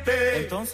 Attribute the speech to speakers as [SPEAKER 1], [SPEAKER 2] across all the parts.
[SPEAKER 1] Entonces...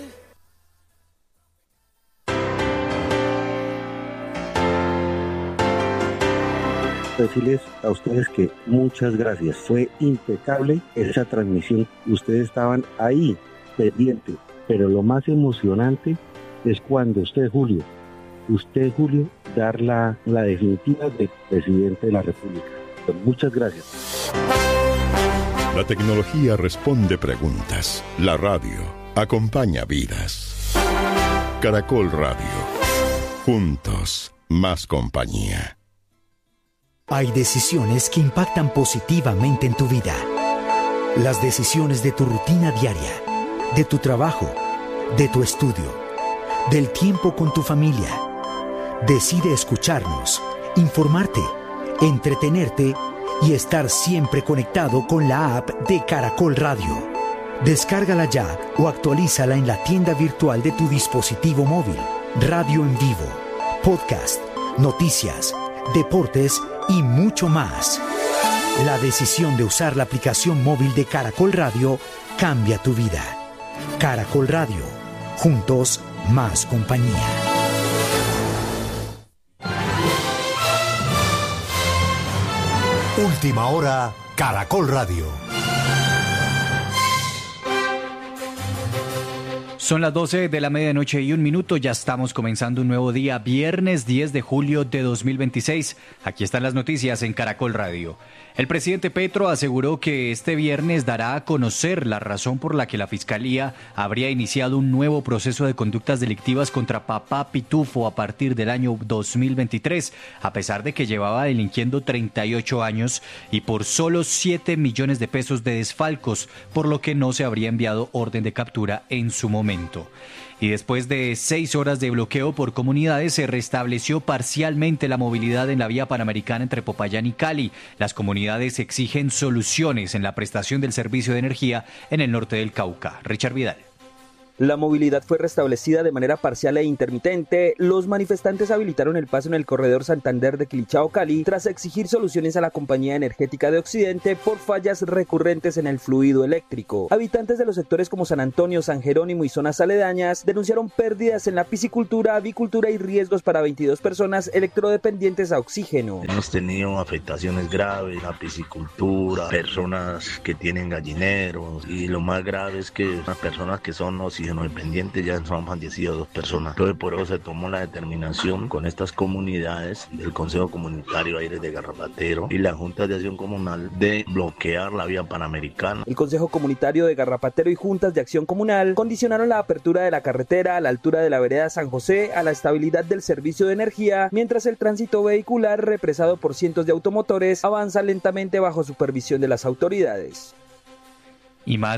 [SPEAKER 2] Decirles a ustedes que muchas gracias, fue impecable esa transmisión, ustedes estaban ahí pendientes, pero lo más emocionante es cuando usted Julio, dar la definitiva de presidente de la República. Muchas gracias.
[SPEAKER 3] La tecnología responde preguntas, la radio acompaña vidas. Caracol Radio, juntos, más compañía.
[SPEAKER 4] Hay decisiones que impactan positivamente en tu vida. Las decisiones de tu rutina diaria, de tu trabajo, de tu estudio, del tiempo con tu familia. Decide escucharnos, informarte, entretenerte y estar siempre conectado con la app de Caracol Radio. Descárgala ya o actualízala en la tienda virtual de tu dispositivo móvil. Radio en vivo, podcast, noticias, deportes y mucho más. La decisión de usar la aplicación móvil de Caracol Radio cambia tu vida. Caracol Radio, juntos más compañía.
[SPEAKER 5] Última hora, Caracol Radio.
[SPEAKER 6] Son las 12 de la medianoche y 1 minuto, ya estamos comenzando un nuevo día, viernes 10 de julio de 2026. Aquí están las noticias en Caracol Radio. El presidente Petro aseguró que este viernes dará a conocer la razón por la que la Fiscalía habría iniciado un nuevo proceso de conductas delictivas contra Papá Pitufo a partir del año 2023, a pesar de que llevaba delinquiendo 38 años y por solo 7 millones de pesos de desfalcos, por lo que no se habría enviado orden de captura en su momento. Y después de 6 horas de bloqueo por comunidades, se restableció parcialmente la movilidad en la vía panamericana entre Popayán y Cali. Las comunidades exigen soluciones en la prestación del servicio de energía en el norte del Cauca. Richard Vidal.
[SPEAKER 7] La movilidad fue restablecida de manera parcial e intermitente. Los manifestantes habilitaron el paso en el corredor Santander de Quilichao-Cali tras exigir soluciones a la Compañía Energética de Occidente por fallas recurrentes en el fluido eléctrico. Habitantes de los sectores como San Antonio, San Jerónimo y zonas aledañas denunciaron pérdidas en la piscicultura, avicultura y riesgos para 22 personas electrodependientes a oxígeno.
[SPEAKER 8] Hemos tenido afectaciones graves, la piscicultura, personas que tienen gallineros y lo más grave es que las personas que son oxígeno dependientes ya han fallecido 2 personas. Entonces por eso se tomó la determinación con estas comunidades del Consejo Comunitario Aires de Garrapatero y la Junta de Acción Comunal de bloquear la vía panamericana.
[SPEAKER 7] El Consejo Comunitario de Garrapatero y Juntas de Acción Comunal condicionaron la apertura de la carretera a la altura de la vereda San José a la estabilidad del servicio de energía, mientras el tránsito vehicular, represado por cientos de automotores, avanza lentamente bajo supervisión de las autoridades.
[SPEAKER 6] Y más